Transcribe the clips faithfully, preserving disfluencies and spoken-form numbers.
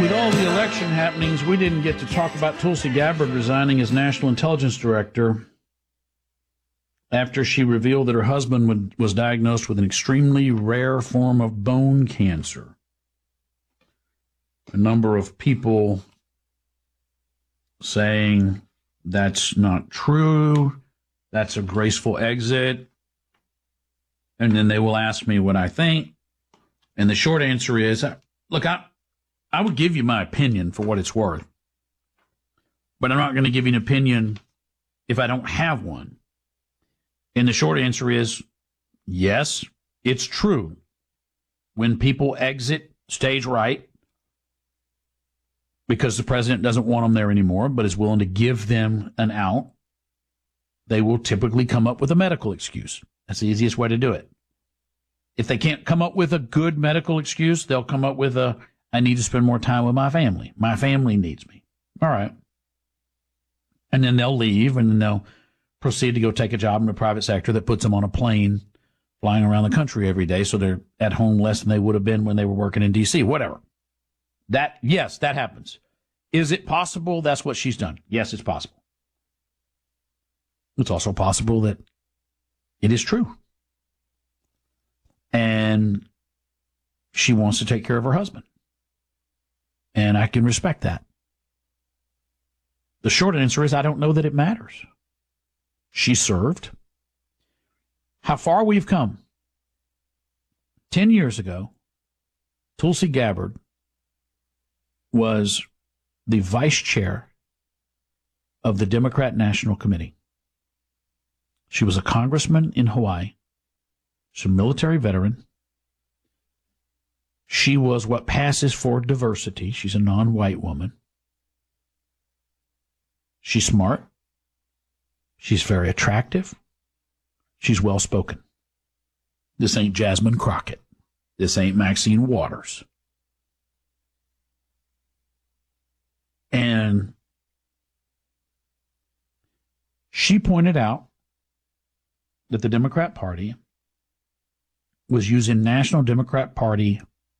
With all the election happenings, we didn't get to talk about Tulsi Gabbard resigning as National Intelligence Director after she revealed that her husband would, was diagnosed with an extremely rare form of bone cancer. A number of people saying that's not true, that's a graceful exit, and then they will ask me what I think. And the short answer is, look, I, I would give you my opinion for what it's worth, but I'm not going to give you an opinion if I don't have one. And the short answer is, yes, it's true. When people exit stage right, because the president doesn't want them there anymore, but is willing to give them an out, they will typically come up with a medical excuse. That's the easiest way to do it. If they can't come up with a good medical excuse, they'll come up with a, I need to spend more time with my family. My family needs me. All right. And then they'll leave, and then they'll proceed to go take a job in the private sector that puts them on a plane flying around the country every day, so they're at home less than they would have been when they were working in D C, whatever. That, yes, that happens. Is it possible that's what she's done? Yes, it's possible. It's also possible that it is true. And she wants to take care of her husband. And I can respect that. The short answer is I don't know that it matters. She served. How far we've come. Ten years ago, Tulsi Gabbard was the vice chair of the Democrat National Committee. She was a congressman in Hawaii. She's a military veteran. She was what passes for diversity. She's a non-white woman. She's smart. She's very attractive. She's well-spoken. This ain't Jasmine Crockett. This ain't Maxine Waters. And she pointed out that the Democrat Party was using National Democrat Party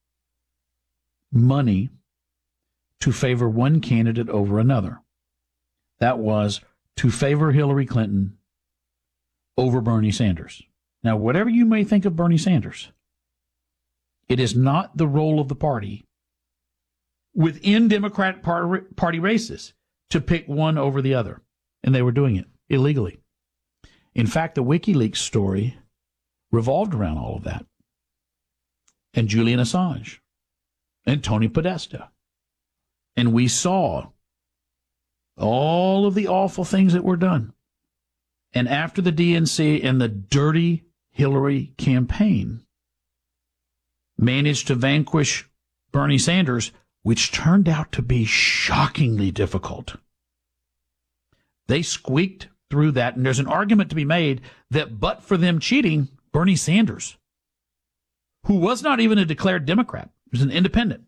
money to favor one candidate over another. That was to favor Hillary Clinton over Bernie Sanders. Now, whatever you may think of Bernie Sanders, it is not the role of the party within Democrat Party races to pick one over the other. And they were doing it illegally. In fact, the WikiLeaks story revolved around all of that. And Julian Assange and Tony Podesta. And we saw all of the awful things that were done. And after the D N C and the dirty Hillary campaign managed to vanquish Bernie Sanders, which turned out to be shockingly difficult, they squeaked through that. And there's an argument to be made that but for them cheating, Bernie Sanders, who was not even a declared Democrat, was an independent,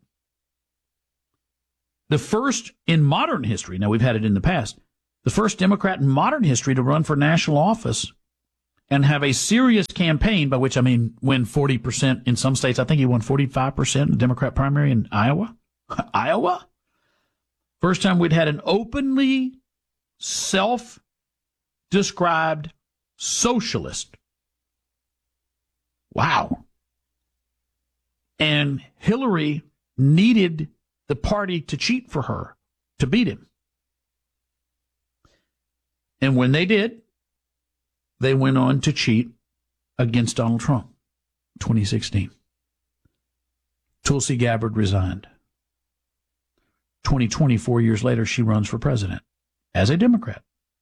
the first in modern history, now we've had it in the past, the first Democrat in modern history to run for national office and have a serious campaign, by which I mean win forty percent in some states. I think he won forty-five percent in the Democrat primary in Iowa. Iowa? First time we'd had an openly self-described socialist. Wow. And Hillary needed the party to cheat for her, to beat him. And when they did, they went on to cheat against Donald Trump in twenty sixteen. Tulsi Gabbard resigned. twenty twenty, four years later, she runs for president as a Democrat.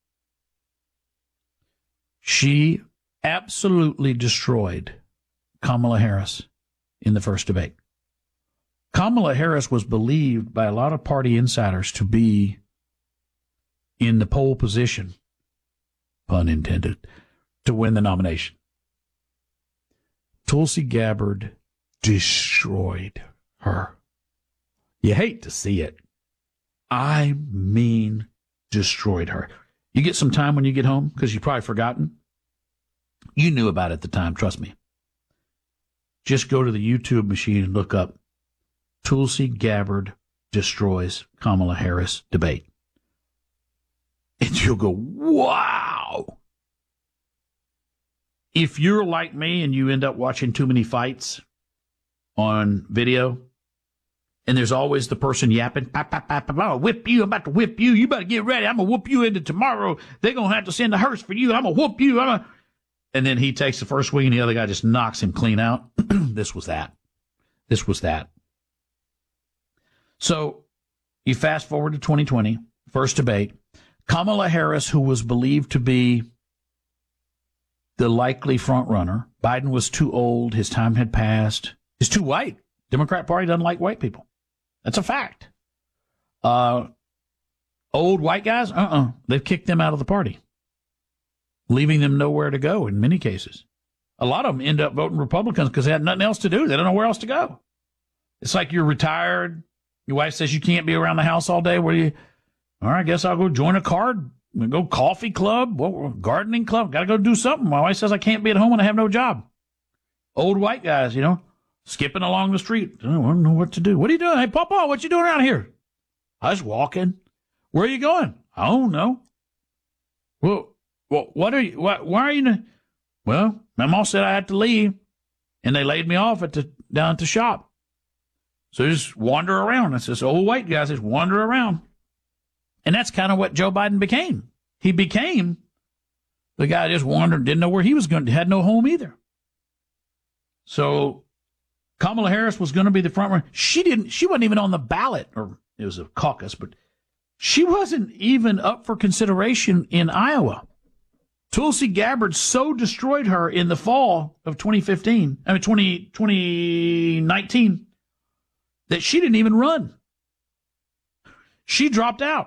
She absolutely destroyed Kamala Harris in the first debate. Kamala Harris was believed by a lot of party insiders to be in the pole position, pun intended, to win the nomination. Tulsi Gabbard destroyed her. You hate to see it. I mean, destroyed her. You get some time when you get home, because you've probably forgotten. You knew about it at the time, trust me. Just go to the YouTube machine and look up Tulsi Gabbard destroys Kamala Harris debate. And you'll go, wow. If you're like me and you end up watching too many fights on video, and there's always the person yapping, pop, pop, pop, pop, I'll whip you, I'm about to whip you, you better get ready, I'm going to whoop you into tomorrow, they're going to have to send a hearse for you, I'm going to whoop you, I'm gonna... and then he takes the first swing and the other guy just knocks him clean out. This was that. This was that. So you fast forward to twenty twenty, first debate. Kamala Harris, who was believed to be the likely front runner, Biden was too old, his time had passed, he's too white. Democrat Party doesn't like white people. That's a fact. Uh, old white guys, uh-uh, they've kicked them out of the party, leaving them nowhere to go in many cases. A lot of them end up voting Republicans because they had nothing else to do. They don't know where else to go. It's like you're retired. Your wife says you can't be around the house all day. What do you? All right, I guess I'll go join a card, go coffee club, what, gardening club. Got to go do something. My wife says I can't be at home when I have no job. Old white guys, you know, skipping along the street. I don't know what to do. What are you doing? Hey, Papa, what you doing around here? I was walking. Where are you going? I don't know. Well, well what are you? What, why are you? Well, my mom said I had to leave, and they laid me off at the down at the shop. So just wander around. It's this old white guy just wander around. And that's kind of what Joe Biden became. He became the guy just wandered, didn't know where he was going, had no home either. So Kamala Harris was going to be the front runner. She didn't, she wasn't even on the ballot, or it was a caucus, but she wasn't even up for consideration in Iowa. Tulsi Gabbard so destroyed her in the fall of twenty fifteen, I mean twenty, twenty nineteen, that she didn't even run. She dropped out.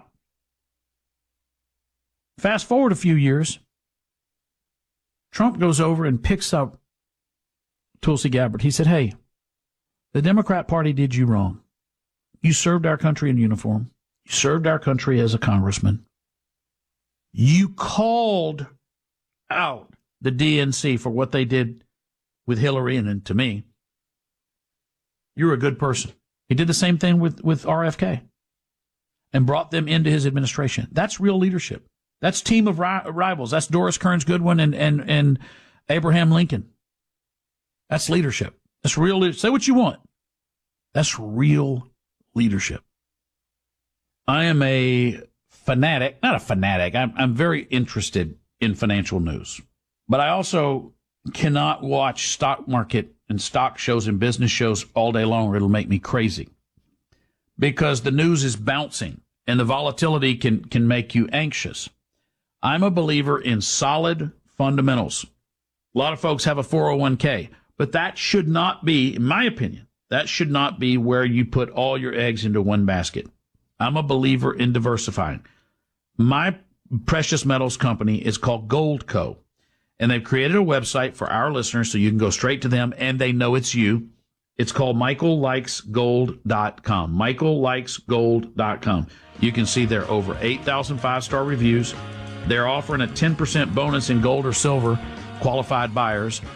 Fast forward a few years, Trump goes over and picks up Tulsi Gabbard. He said, hey, the Democrat Party did you wrong. You served our country in uniform. You served our country as a congressman. You called out the D N C for what they did with Hillary and, and to me. You're a good person. He did the same thing with, with R F K and brought them into his administration. That's real leadership. That's team of ri- rivals. That's Doris Kearns Goodwin and, and, and Abraham Lincoln. That's leadership. That's real leadership. Say what you want. That's real leadership. I am a fanatic, not a fanatic. I'm, I'm very interested in financial news, but I also cannot watch stock market and stock shows and business shows all day long, or it'll make me crazy, because the news is bouncing and the volatility can, can make you anxious. I'm a believer in solid fundamentals. A lot of folks have a four oh one k, but that should not be, in my opinion, that should not be where you put all your eggs into one basket. I'm a believer in diversifying. My precious metals company is called Goldco, and they've created a website for our listeners so you can go straight to them and they know it's you. It's called michael likes gold dot com. michael likes gold dot com. You can see there are over eight thousand five-star reviews. They're offering a ten percent bonus in gold or silver, qualified buyers.